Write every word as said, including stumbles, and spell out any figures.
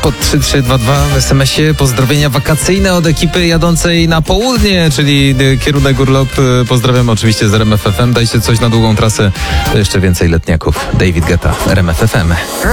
pod trzy trzy dwa dwa w es em esie pozdrowienia wakacyjne od ekipy jadącej na południe, czyli kierunek urlop. Pozdrawiam oczywiście z R M F F M. Dajcie coś na długą trasę. To jeszcze więcej letniaków. David Guetta, R M F F M.